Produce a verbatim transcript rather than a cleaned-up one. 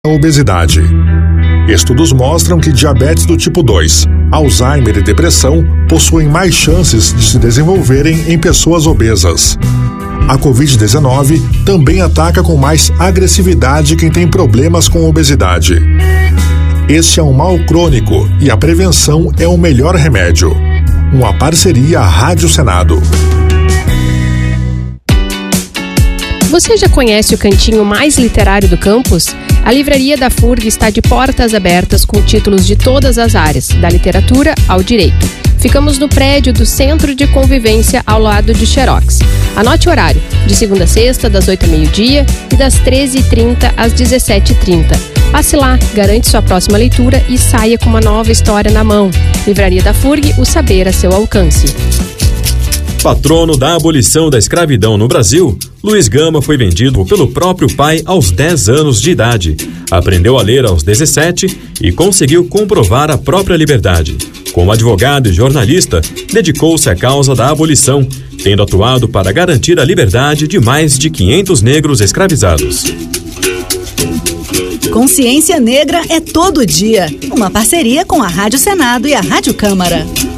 a obesidade. Estudos mostram que diabetes do tipo dois, Alzheimer e depressão possuem mais chances de se desenvolverem em pessoas obesas. A covid dezenove também ataca com mais agressividade quem tem problemas com obesidade. Este é um mal crônico e a prevenção é o melhor remédio. Uma parceria Rádio Senado. Você já conhece o cantinho mais literário do campus? A Livraria da F U R G está de portas abertas com títulos de todas as áreas, da literatura ao direito. Ficamos no prédio do Centro de Convivência, ao lado de Xerox. Anote o horário, de segunda a sexta, das oito ao meio-dia e das treze e trinta às dezessete e trinta. Passe lá, garante sua próxima leitura e saia com uma nova história na mão. Livraria da F U R G, o saber a seu alcance. Patrono da abolição da escravidão no Brasil, Luiz Gama foi vendido pelo próprio pai aos dez anos de idade. Aprendeu a ler aos dezessete e conseguiu comprovar a própria liberdade. Como advogado e jornalista, dedicou-se à causa da abolição, tendo atuado para garantir a liberdade de mais de quinhentos negros escravizados. Consciência Negra é todo dia. Uma parceria com a Rádio Senado e a Rádio Câmara.